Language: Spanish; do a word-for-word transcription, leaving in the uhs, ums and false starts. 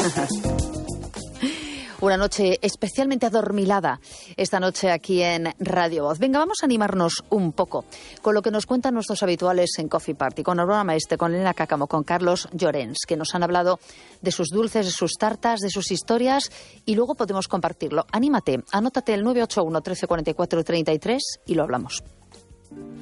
Una noche especialmente adormilada esta noche aquí en Radio Voz. Venga, vamos a animarnos un poco con lo que nos cuentan nuestros habituales en Coffee Party, con Aurora Maestre, con Elena Cáccamo, con Carlos Llorens, que nos han hablado de sus dulces, de sus tartas, de sus historias, y luego podemos compartirlo. Anímate, anótate el nueve ocho uno, trece cuarenta y cuatro, treinta y tres y lo hablamos.